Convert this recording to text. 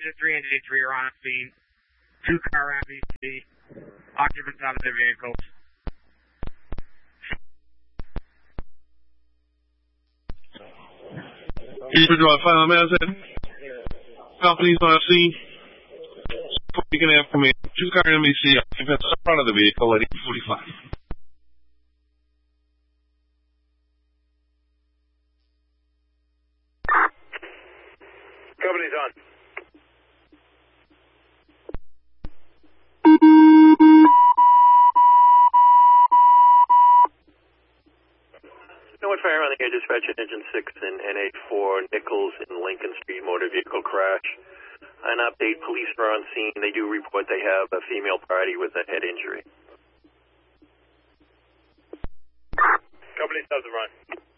Engine 3 and Engine 3 are on scene. 2-car MVC. Occupants out of their vehicles. Eastern Drive, final Mazda. Companies on scene. You can have command. 2-car MVC occupants in front of the vehicle at 8:45. Company's on. Norwood Fire on the air dispatch at Engine 6 and N84 Nichols in Lincoln Street motor vehicle crash. An update, police are on scene. They do report they have a female party with a head injury. Company doesn't run.